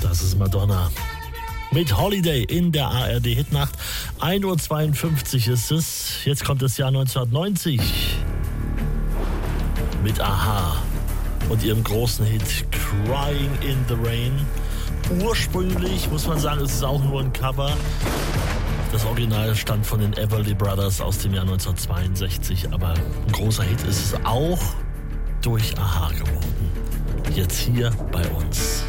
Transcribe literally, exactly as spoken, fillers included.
Das ist Madonna. Mit Holiday in der A R D-Hitnacht. ein Uhr zweiundfünfzig ist es. Jetzt kommt das Jahr neunzehnhundertneunzig. Mit Aha und ihrem großen Hit Crying in the Rain. Ursprünglich, muss man sagen, es ist auch nur ein Cover. Das Original stammt von den Everly Brothers aus dem Jahr neunzehnhundertzweiundsechzig. Aber ein großer Hit ist es auch durch Aha geworden. Jetzt hier bei uns.